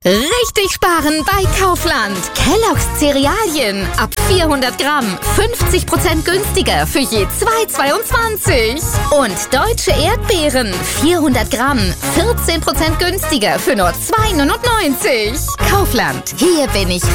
Richtig sparen bei Kaufland. Kellogg's Cerealien ab 400 Gramm 50% günstiger für je 2,22. Und deutsche Erdbeeren 400 Gramm 14% günstiger für nur 2,99. Kaufland, hier bin ich